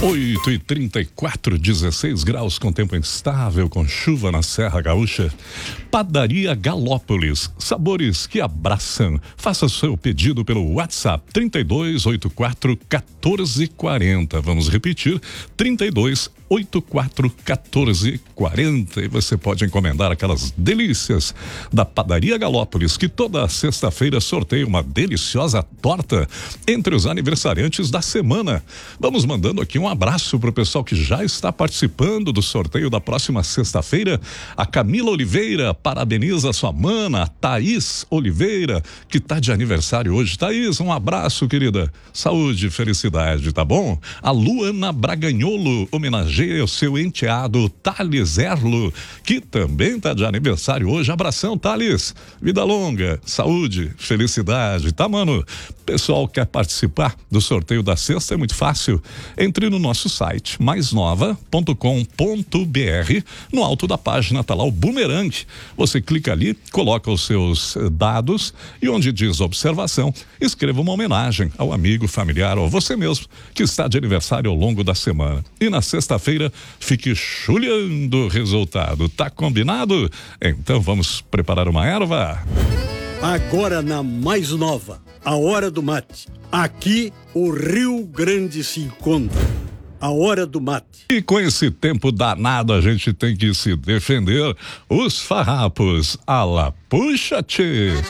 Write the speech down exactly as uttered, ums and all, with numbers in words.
oito e trinta e quatro, dezesseis graus com tempo instável, com chuva na Serra Gaúcha. Padaria Galópolis, sabores que abraçam. Faça seu pedido pelo WhatsApp trinta e dois, oitenta e quatro, quatorze, quarenta. Vamos repetir, trinta e dois, oitenta e quatro, quatorze, quarenta. E você pode encomendar aquelas delícias da Padaria Galópolis, que toda sexta-feira sorteia uma deliciosa torta entre os aniversariantes da semana. Vamos mandando aqui um abraço pro pessoal que já está participando do sorteio da próxima sexta-feira. A Camila Oliveira parabeniza a sua mana, a Thaís Oliveira, que tá de aniversário hoje. Thaís, um abraço, querida. Saúde e felicidade, tá bom? A Luana Braganholo homenageia o seu enteado Thales Erlo, que também tá de aniversário hoje. Abração, Thales. Vida longa, saúde, felicidade, tá, mano? Pessoal quer participar do sorteio da sexta, é muito fácil. Entre no nosso site mais nova ponto com ponto br. No alto da página tá lá o Boomerang. Você clica ali, coloca os seus dados e onde diz observação, escreva uma homenagem ao amigo, familiar ou você mesmo que está de aniversário ao longo da semana. E na sexta-feira fique chulhando o resultado. Tá combinado? Então vamos preparar uma erva? Agora na Mais Nova, a hora do mate. Aqui o Rio Grande se encontra. A hora do mate. E com esse tempo danado a gente tem que se defender. Os farrapos. Ala, puxa-te!